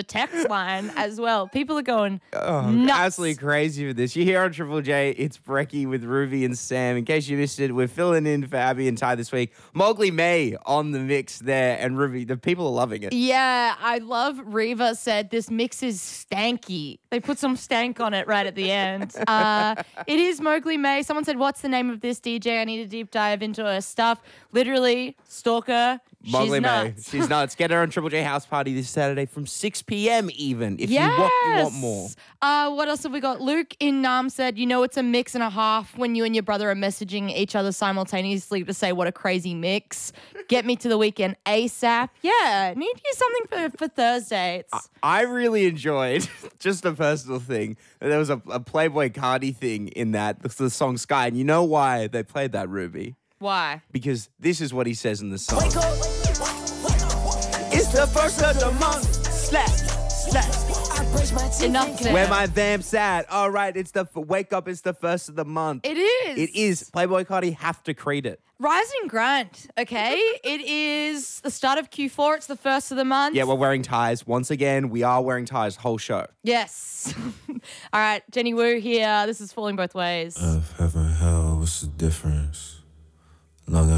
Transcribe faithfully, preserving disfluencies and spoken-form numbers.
text line as well. People are going Oh, nuts. absolutely crazy for this. You're here on Triple J. It's Brecky with Ruby and Sam. In case you missed it, we're filling in for Abby and Ty this week. Mowgli May on the mix there, and Ruby, the people are loving it. Yeah, I love Reva said this mix is stanky. They put some stank on it right at the end. Uh, it is Mowgli May. Someone said, what's the name of this D J? I need a deep dive into her stuff. Literally, stalker. Mowgli She's May. nuts. She's nuts. Get her on Triple J House Party this Saturday from six p.m. even. If Yes. you want, you want more. Uh, what else have we got? Luke in Nam said, you know, it's a mix and a half when you and your brother are messaging each other simultaneously to say what a crazy mix. Get me to the weekend ASAP. Yeah, need to use something for, for Thursday. It's, I really enjoyed, just a personal thing, there was a, a Playboy Cardi thing in that, the, the song Sky. And you know why they played that, Ruby? why? Because this is what he says in the song. Wake up. It's the first of the month. Slap, slap. I brush my teeth. Enough and there. Where my vamps at? All right, it's the wake up. It's the first of the month. It is. It is. Playboy Cardi have to create it. Rising Grant, okay? It is the start of Q four. It's the first of the month. Yeah, we're wearing ties once again. We are wearing ties. Whole show. Yes. All right, Jenny Wu here. This is Falling Both Ways. Earth, heaven, hell, what's the difference? Long